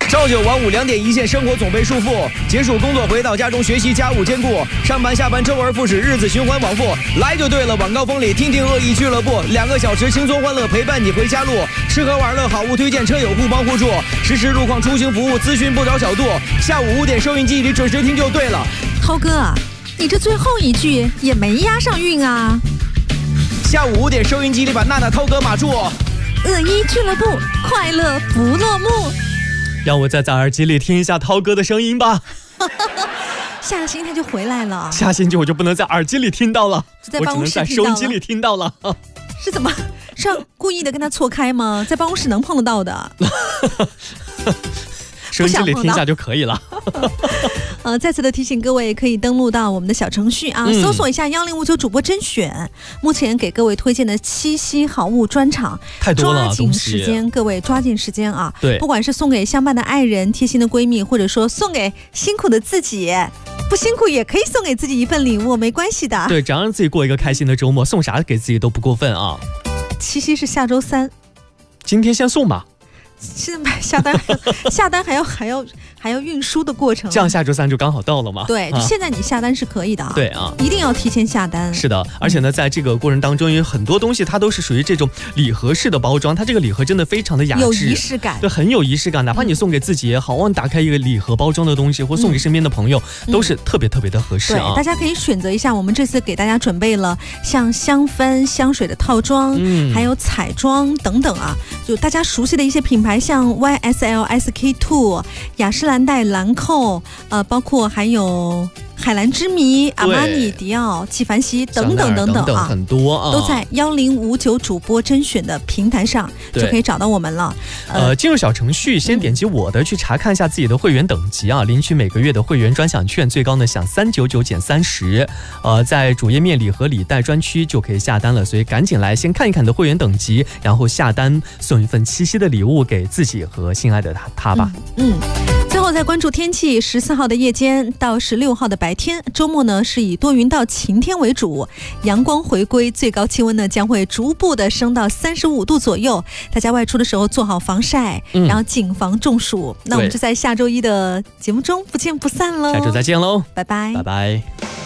朝九晚五2点一线，生活总被束缚。结束工作回到家中，学习家务兼顾，上班下班周而复始，日子循环往复。来就对了，晚高峰里听听恶意俱乐部，2个小时轻松欢乐陪伴你回家路。吃喝玩乐好物推荐，车友互帮互助，实时路况出行服务，咨询不着小度。下午5点收音机里准时听就对了。 涛哥啊，你这最后一句也没押上韵啊。 下午5点收音机里把娜娜、涛哥码住。 恶意俱乐部，快乐不落幕。 让我再在耳机里听一下涛哥的声音吧。 下星他就回来了， 下星期我就不能在耳机里听到了， 在办公室我只能在收音机里听到了。 是怎么？是要故意的跟他错开吗？在办公室能碰得到的。 收音机里听一下就可以了。 再次的提醒各位，可以登录到我们的小程序啊，搜索一下1059主播甄选。目前给各位推荐的七夕好物专场， 太多了， 抓紧时间，各位抓紧时间啊！ 对， 不管是送给相伴的爱人、贴心的闺蜜，或者说送给辛苦的自己，不辛苦也可以送给自己一份礼物，没关系的。 对，只要让自己过一个开心的周末，送啥给自己都不过分啊。 七夕是下周3， 今天先送吧。 现在买下单还要运输的过程， 这样下周3就刚好到了嘛。 对，就现在你下单是可以的啊。 对啊， 一定要提前下单。 是的，而且呢，在这个过程当中，有很多东西它都是属于这种礼盒式的包装，它这个礼盒真的非常的雅致， 有仪式感， 对，很有仪式感。哪怕你送给自己也好，往打开一个礼盒包装的东西，或送给身边的朋友，都是特别特别的合适啊。 对，大家可以选择一下，我们这次给大家准备了像香氛、香水的套装，还有彩妆等等啊，就大家熟悉的一些品牌，像 YSL、SK-II、雅诗兰黛、兰蔻，包括还有海蓝之谜、阿玛尼、迪奥、纪梵希等等等等啊， 很多啊， 都在1059主播甄选的平台上就可以找到我们了。 进入小程序，先点击我的去查看一下自己的会员等级啊，领取每个月的会员专享券，最高呢享399减30。在主页面礼盒礼袋专区就可以下单了，所以赶紧来先看一看你的会员等级，然后下单送一份七夕的礼物给自己和心爱的他吧。 最后再关注天气，14号的夜间到16号的白天，周末呢是以多云到晴天为主，阳光回归，最高气温呢将会逐步的升到35度左右。大家外出的时候做好防晒，然后谨防中暑。那我们就在下周1的节目中不见不散喽。 下周再见喽， 拜拜， 拜拜。